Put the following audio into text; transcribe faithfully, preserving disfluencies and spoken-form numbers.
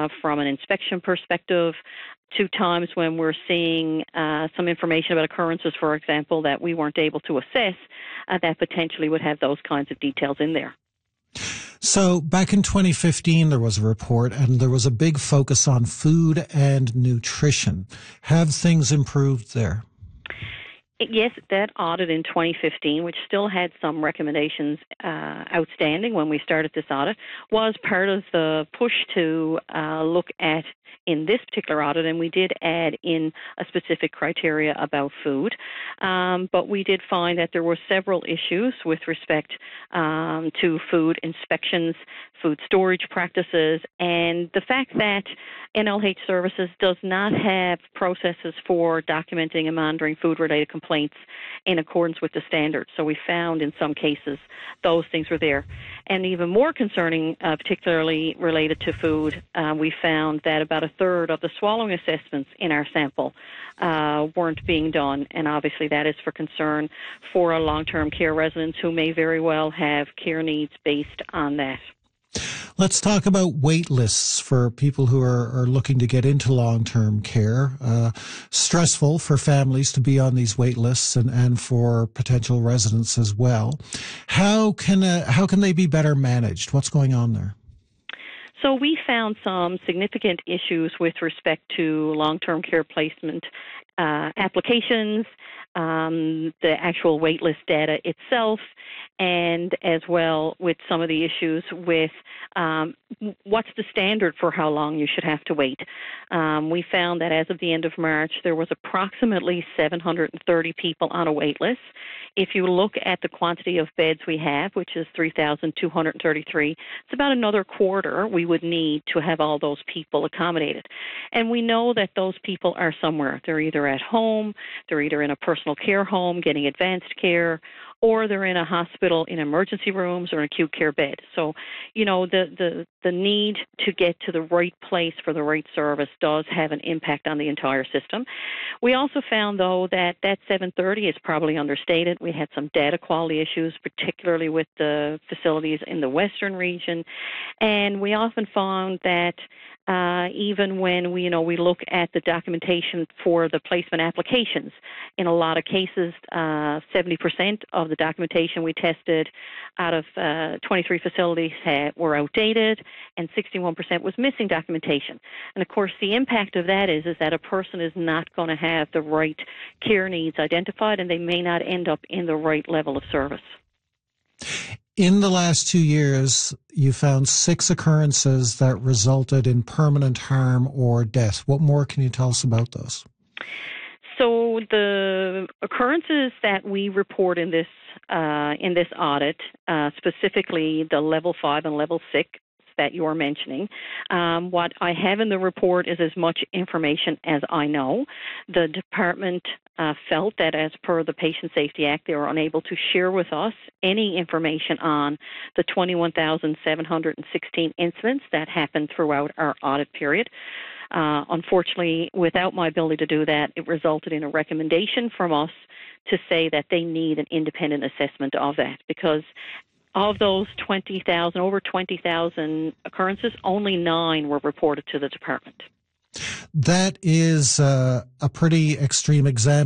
uh, from an inspection perspective, to times when we're seeing uh, some information about occurrences, for example, that we weren't able to assess, uh, that potentially would have those kinds of details in there. So back in twenty fifteen, there was a report and there was a big focus on food and nutrition. Have things improved there? Yes, that audit in twenty fifteen, which still had some recommendations uh, outstanding when we started this audit, was part of the push to uh, look at in this particular audit, and we did add in a specific criteria about food. Um, but we did find that there were several issues with respect um, to food inspections, food storage practices, and the fact that N L H Services does not have processes for documenting and monitoring food-related complaints in accordance with the standards. So we found in some cases those things were there. And even more concerning, uh, particularly related to food, uh, we found that about a third of the swallowing assessments in our sample uh, weren't being done. And obviously that is for concern for our long-term care residents who may very well have care needs based on that. Let's talk about wait lists for people who are, are looking to get into long-term care. Uh, stressful for families to be on these wait lists and, and for potential residents as well. How can uh, how can they be better managed? What's going on there? So we found some significant issues with respect to long-term care placement uh, applications, um, the actual waitlist data itself, and as well with some of the issues with um, what's the standard for how long you should have to wait. Um, we found that as of the end of March, there was approximately seven hundred thirty people on a wait list. If you look at the quantity of beds we have, which is three thousand two hundred thirty-three, it's about another quarter we would need to have all those people accommodated. And we know that those people are somewhere. They're either at home, they're either in a personal care home getting advanced care, or they're in a hospital in emergency rooms or an acute care bed. So, you know, the, the, the need to get to the right place for the right service does have an impact on the entire system. We also found, though, that that seven thirty is probably understated. We had some data quality issues, particularly with the facilities in the western region. And we often found that Uh, even when we, you know, we look at the documentation for the placement applications, in a lot of cases, uh, seventy percent of the documentation we tested out of uh, twenty-three facilities had, were outdated, and sixty-one percent was missing documentation. And of course, the impact of that is is that a person is not going to have the right care needs identified, and they may not end up in the right level of service. In the last two years, you found six occurrences that resulted in permanent harm or death. What more can you tell us about those? So the occurrences that we report in this uh, in this audit, uh, specifically the level five and level six that you're mentioning, um, what I have in the report is as much information as I know. The department uh, felt that as per the Patient Safety Act, they were unable to share with us any information on the twenty-one thousand seven hundred sixteen incidents that happened throughout our audit period. Uh, unfortunately, without my ability to do that, it resulted in a recommendation from us to say that they need an independent assessment of that, because of those twenty thousand, over twenty thousand occurrences, only nine were reported to the department. That is uh, a pretty extreme example.